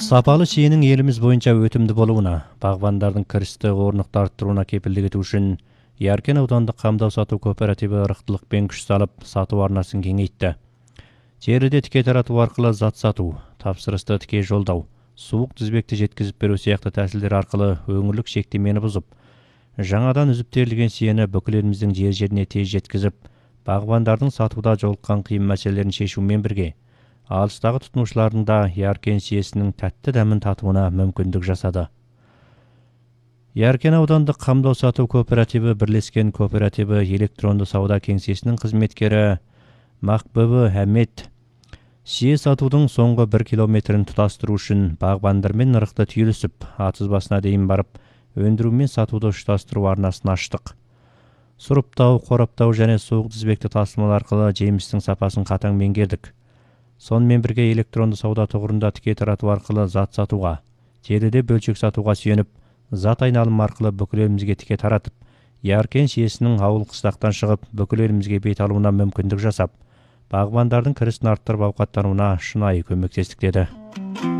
Сапалы шиенің еліміз бойынша өтімді болуына, бағбандардың кірісті орнықты арттыруына кепілдік ету үшін Яркен аудандық қамдау сату кооперативі ырықтылықпен күш салып, сату арнасын кеңейтті. Желіде тіке тарату арқылы зат сату, тапсырысты тіке жолдау, суық тізбекті жеткізіп беру сияқты тәсілдер арқылы өңірлік шектемені бұзып, жаңадан үзіп терілген шиені бүкіл еліміздің жер-жеріне тез жеткізіп, бағбандардың сатуда жолыққан қиын мәселелерін шешумен бірге, алыстағы тұтынушылардың да Яркен шиесінің тәтті дәмін татуына мүмкіндік жасады. Яркен аудандық қамдау сату кооперативі бірлескен кооперативі электронды сауда кеңсесінің қызметкері Мақбөбі Әмет шие сатудың соңғы 1 километрін тұтастыру үшін бағбандармен ырықты түйілісіп, атызбасына дейін барып, өндіру мен сатуды ұштастыру арнасын аштық. Сұрыптау, қораптау және суық тізбекті тасымал арқылы жемістің сапасын қатаң меңгердік. Сонымен бірге электронды сауда тұғырында тіке тарату арқылы зат сатуға, желіде бөлшек сатуға сүйеніп, зат айналым арқылы бүкіл елімізге тіке таратып, Яркен шиесінің ауыл қыстақтан шығып, бүкіл елімізге бет алуына мүмкіндік жасап, бағбандардың кірісін арттырып ауқаттануына шынайы көмектестік деді.